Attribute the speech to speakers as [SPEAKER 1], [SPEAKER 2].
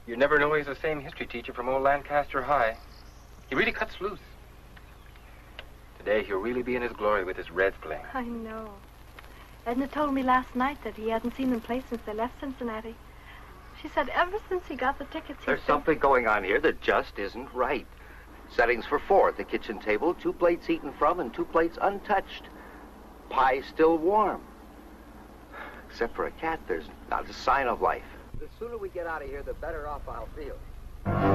[SPEAKER 1] You never know he's the same history teacher from old Lancaster High. He really cuts loose. Today he'll really be in his glory with his Reds playing.
[SPEAKER 2] I know. Edna told me last night that he hadn't seen them play since they left Cincinnati. She said ever since he got the tickets,
[SPEAKER 3] There's something going on here that just isn't right. Settings for 4 at the kitchen table, 2 plates eaten from and 2 plates untouched. Pie still warm. Except for a cat, there's not a sign of life. The sooner we get out of here, the better off I'll feel.